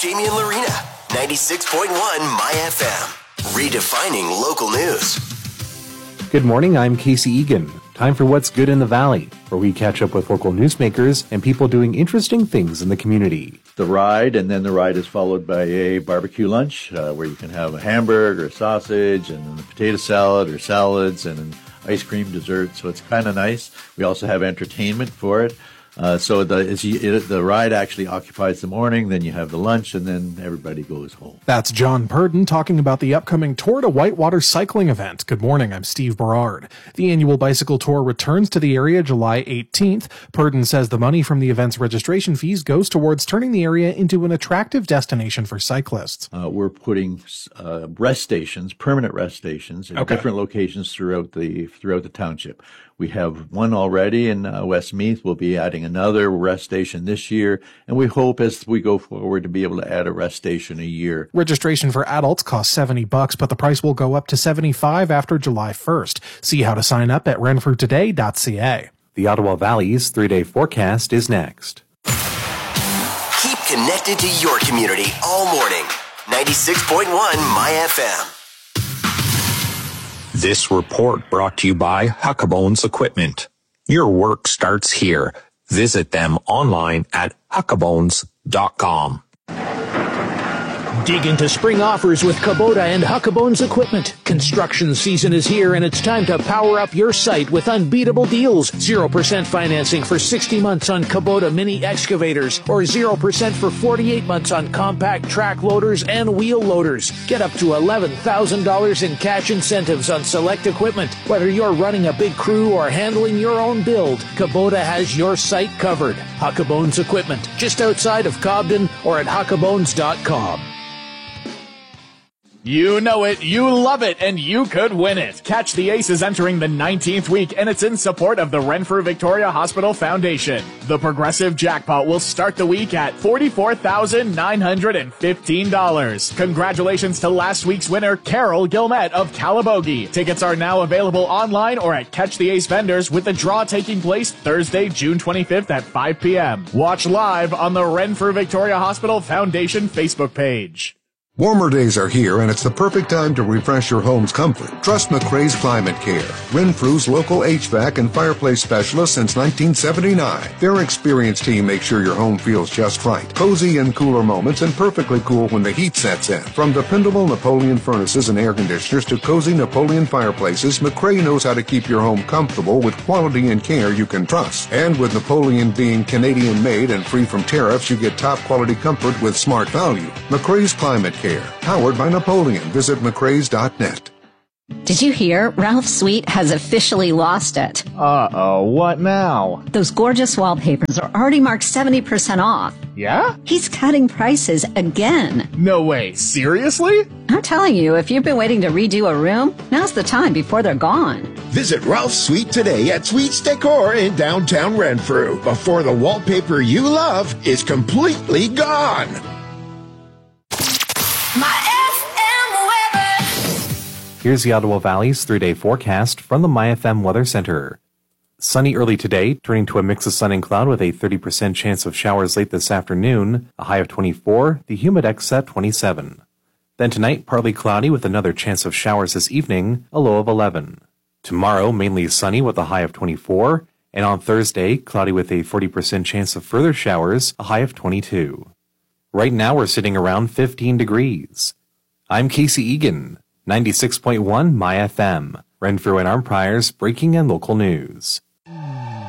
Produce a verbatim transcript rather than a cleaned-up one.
Jamie and Lorena. ninety-six point one My F M. Redefining local news. Good morning, I'm Casey Egan. Time for What's Good in the Valley, where we catch up with local newsmakers and people doing interesting things in the community. The ride, and then the ride is followed by a barbecue lunch uh, where you can have a hamburger, sausage, and a potato salad or salads and an ice cream dessert. So it's kind of nice. We also have entertainment for it. Uh, so the it's, it, the ride actually occupies the morning, then you have the lunch, and then everybody goes home. That's John Purdon talking about the upcoming Tour to Whitewater cycling event. Good morning, I'm Steve Berard. The annual bicycle tour returns to the area July eighteenth. Purdon says the money from the event's registration fees goes towards turning the area into an attractive destination for cyclists. Uh, we're putting uh, rest stations, permanent rest stations, in okay. different locations throughout the throughout the township. We have one already in uh, Westmeath. We'll be adding another rest station this year, and we hope as we go forward to be able to add a rest station a year. Registration for adults costs seventy bucks, but the price will go up to seventy-five after July first. See how to sign up at renfrew today dot c a. The Ottawa Valley's three-day forecast is next. Keep connected to your community all morning. ninety-six point one My F M. This report brought to you by Huckabones Equipment. Your work starts here. Visit them online at huckabones dot com. Dig into spring offers with Kubota and Huckabones Equipment. Construction season is here, and it's time to power up your site with unbeatable deals. zero percent financing for sixty months on Kubota mini excavators, or zero percent for forty-eight months on compact track loaders and wheel loaders. Get up to eleven thousand dollars in cash incentives on select equipment. Whether you're running a big crew or handling your own build, Kubota has your site covered. Huckabones Equipment, just outside of Cobden, or at huckabones dot com. You know it, you love it, and you could win it. Catch the Ace is entering the nineteenth week, and it's in support of the Renfrew Victoria Hospital Foundation. The Progressive Jackpot will start the week at forty-four thousand nine hundred fifteen dollars. Congratulations to last week's winner, Carol Gilmet of Calabogie. Tickets are now available online or at Catch the Ace vendors, with the draw taking place Thursday, June twenty-fifth at five p.m. Watch live on the Renfrew Victoria Hospital Foundation Facebook page. Warmer days are here, and it's the perfect time to refresh your home's comfort. Trust McRae's Climate Care, Renfrew's local H V A C and fireplace specialist since nineteen seventy-nine. Their experienced team makes sure your home feels just right. Cozy in cooler moments and perfectly cool when the heat sets in. From dependable Napoleon furnaces and air conditioners to cozy Napoleon fireplaces, McRae knows how to keep your home comfortable with quality and care you can trust. And with Napoleon being Canadian-made and free from tariffs, you get top-quality comfort with smart value. McRae's Climate Care. Powered by Napoleon. Visit mccraes dot net. Did you hear? Ralph Sweet has officially lost it. Uh-oh, what now? Those gorgeous wallpapers are already marked seventy percent off. Yeah? He's cutting prices again. No way, seriously? I'm telling you, if you've been waiting to redo a room, now's the time before they're gone. Visit Ralph Sweet today at Sweet's Decor in downtown Renfrew before the wallpaper you love is completely gone. My F M weather. Here's the Ottawa Valley's three-day forecast from the My F M Weather Center. Sunny early today, turning to a mix of sun and cloud with a thirty percent chance of showers late this afternoon, a high of twenty-four, the humidex at twenty-seven. Then tonight, partly cloudy with another chance of showers this evening, a low of eleven. Tomorrow, mainly sunny with a high of twenty-four, and on Thursday, cloudy with a forty percent chance of further showers, a high of twenty-two. Right now we're sitting around fifteen degrees. I'm Casey Egan, ninety-six point one My F M, Renfrew and Armpires breaking and local news.